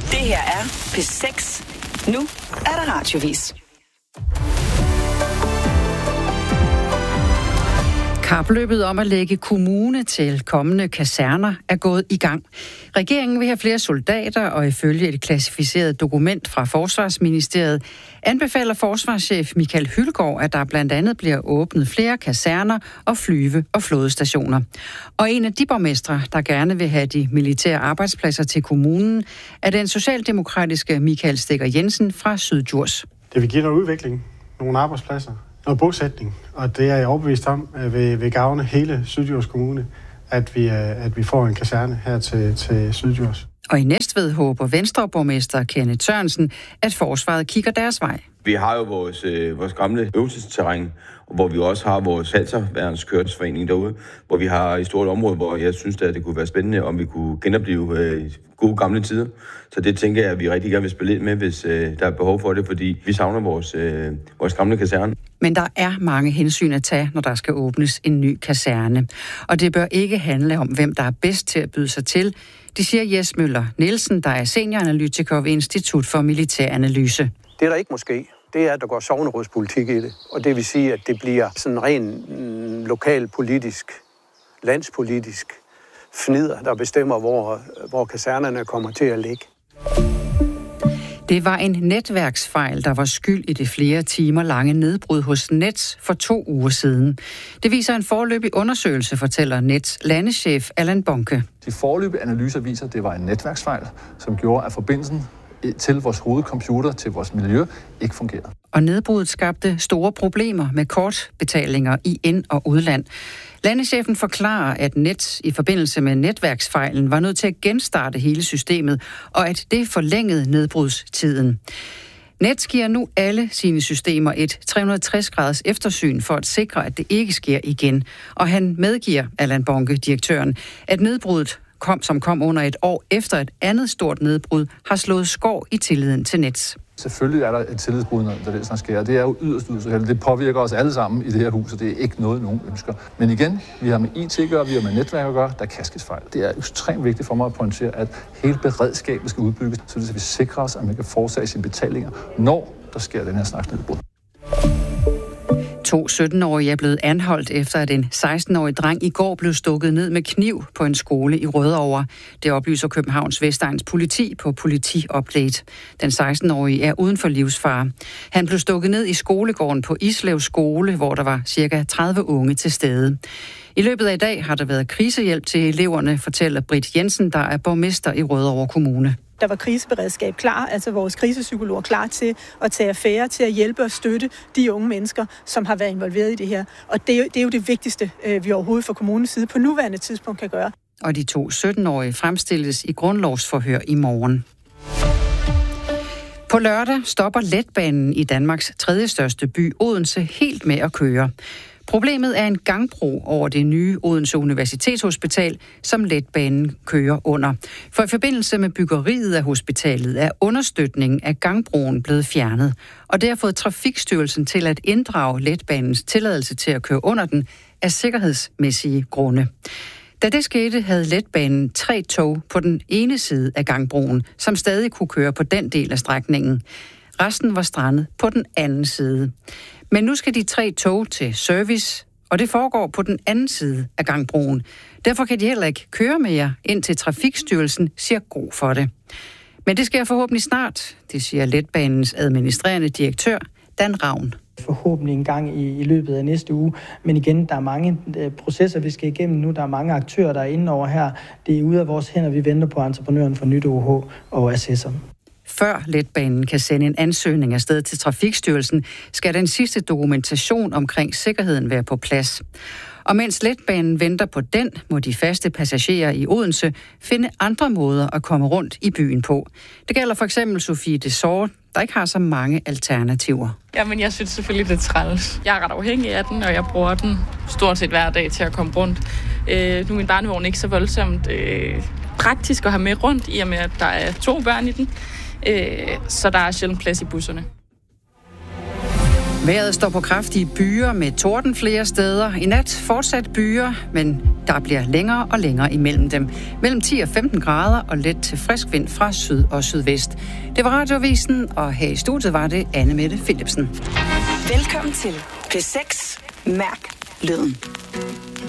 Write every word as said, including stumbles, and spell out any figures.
Det her er P seks. Nu er der radiovis. Kapløbet om at lægge kommune til kommende kaserner er gået i gang. Regeringen vil have flere soldater, og ifølge et klassificeret dokument fra Forsvarsministeriet anbefaler forsvarschef Michael Hylgaard, at der blandt andet bliver åbnet flere kaserner og flyve- og flådestationer. Og en af de borgmestre, der gerne vil have de militære arbejdspladser til kommunen, er den socialdemokratiske Michael Stikker Jensen fra Syddjurs. Det vil give noget udvikling, nogle arbejdspladser, noget bosætning, og det er jeg overbevist om ved, ved gavne hele Syddjurs Kommune, at vi, at vi får en kaserne her til, til Syddjurs. Og i Næstved håber Venstreborgmester Kenneth Sørensen, at forsvaret kigger deres vej. Vi har jo vores, øh, vores gamle øvelsesterræn, hvor vi også har vores Halserværnskørselsforening derude, hvor vi har et stort område, hvor jeg synes, at det kunne være spændende, om vi kunne genopleve øh, gode gamle tider. Så det tænker jeg, at vi rigtig gerne vil spille ind med, hvis øh, der er behov for det, fordi vi savner vores, øh, vores gamle kaserne. Men der er mange hensyn at tage, når der skal åbnes en ny kaserne. Og det bør ikke handle om, hvem der er bedst til at byde sig til. Det siger Jes Møller Nielsen, der er senioranalytiker ved Institut for Militæranalyse. Det, der ikke måske, det er, at der går sognerådspolitik i det. Og det vil sige, at det bliver sådan ren mm, lokalpolitisk, landspolitisk fnider, der bestemmer, hvor, hvor kasernerne kommer til at ligge. Det var en netværksfejl, der var skyld i det flere timer lange nedbrud hos Nets for to uger siden. Det viser en foreløbig undersøgelse, fortæller Nets landeschef Allan Bonke. De foreløbige analyser viser, at det var en netværksfejl, som gjorde, at forbindelsen til vores hovedcomputer, til vores miljø, ikke fungerede. Og nedbruddet skabte store problemer med kortbetalinger i ind- og udland. Landechefen forklarer, at Nets i forbindelse med netværksfejlen var nødt til at genstarte hele systemet, og at det forlængede nedbrudstiden. Nets giver nu alle sine systemer et tre hundrede og tres graders eftersyn for at sikre, at det ikke sker igen. Og han medgiver, Allan Bonke, direktøren, at nedbruddet kom, som kom under et år efter et andet stort nedbrud, har slået skår i tilliden til Nets. Selvfølgelig er der et tillidsbrud, når det sådan sker. Det er jo yderst, yderst heldigt. Det påvirker os alle sammen i det her hus, og det er ikke noget, nogen ønsker. Men igen, vi har med I T at gøre, vi har med netværk at gøre, der kan ske fejl. Det er ekstremt vigtigt for mig at pointere, at hele beredskabet skal udbygges, så vi sikrer os, at man kan foretage sine betalinger, når der sker den her slags nedbrud. To sytten-årige er blevet anholdt efter, at en seksten-årig dreng i går blev stukket ned med kniv på en skole i Rødovre. Det oplyser Københavns Vestegns politi på Politi-update. Den seksten-årige er uden for livsfare. Han blev stukket ned i skolegården på Islev Skole, hvor der var cirka tredive unge til stede. I løbet af i dag har der været krisehjælp til eleverne, fortæller Britt Jensen, der er borgmester i Rødovre Kommune. Der var kriseberedskab klar, altså vores krisepsykologer klar til at tage affære, til at hjælpe og støtte de unge mennesker, som har været involveret i det her. Og det er, det er jo det vigtigste, vi overhovedet fra kommunens side på nuværende tidspunkt kan gøre. Og de to sytten-årige fremstilles i grundlovsforhør i morgen. På lørdag stopper letbanen i Danmarks tredje største by, Odense, helt med at køre. Problemet er en gangbro over det nye Odense Universitetshospital, som letbanen kører under. For i forbindelse med byggeriet af hospitalet er understøtningen af gangbroen blevet fjernet, og det har fået Trafikstyrelsen til at inddrage letbanens tilladelse til at køre under den af sikkerhedsmæssige grunde. Da det skete, havde letbanen tre tog på den ene side af gangbroen, som stadig kunne køre på den del af strækningen. Resten var strandet på den anden side. Men nu skal de tre tog til service, og det foregår på den anden side af gangbroen. Derfor kan de heller ikke køre mere, indtil Trafikstyrelsen siger god for det. Men det sker forhåbentlig snart, det siger letbanens administrerende direktør, Dan Ravn. Forhåbentlig en gang i, i løbet af næste uge. Men igen, der er mange uh, processer, vi skal igennem nu. Der er mange aktører, der er inde over her. Det er ude af vores hænder, vi venter på entreprenøren for Nyt O H og Assessor. Før letbanen kan sende en ansøgning afsted til Trafikstyrelsen, skal den sidste dokumentation omkring sikkerheden være på plads. Og mens letbanen venter på den, må de faste passagerer i Odense finde andre måder at komme rundt i byen på. Det gælder for eksempel Sofie Desort, der ikke har så mange alternativer. Jamen, jeg synes selvfølgelig, det er træls. Jeg er ret afhængig af den, og jeg bruger den stort set hver dag til at komme rundt. Øh, nu er min barnevogn ikke så voldsomt øh, praktisk at have med rundt, i og med, at der er to børn i den. Øh, så der er sjældent plads i busserne. Vejret står på kraftige byer med torden flere steder. I nat fortsat byer, men der bliver længere og længere imellem dem. Mellem ti og femten grader og let til frisk vind fra syd og sydvest. Det var Radioavisen, og her i studiet var det Anne Mette Philipsen. Velkommen til P seks. Mærk lyden.